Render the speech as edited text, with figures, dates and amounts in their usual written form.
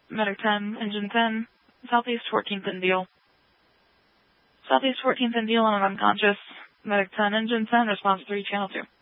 Medic 10, Engine 10, Southeast 14th and Deal. Southeast 14th and Deal, I'm unconscious. Medic 10, Engine 10, response 3, Channel 2.